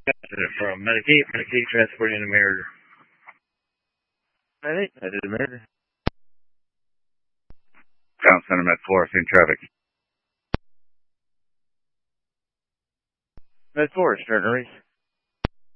From Medicaid transporting to Merida. I did Merida. Town Center Med 4, same traffic. Med 4, starting to race.